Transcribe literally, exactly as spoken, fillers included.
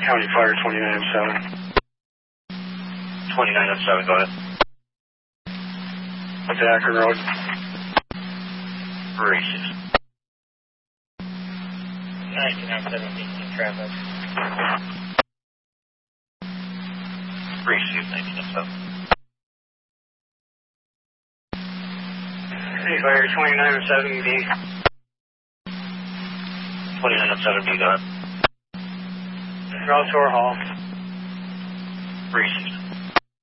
County Fire twenty-nine oh seven. twenty-nine oh seven, go ahead. What's Akron Road? Racist. nineteen oh seven, eighteen traffic. Racist, nineteen oh seven. County Fire twenty-nine oh seven B. twenty-nine oh seven, B, go ahead. Route Tor Hall. Racist.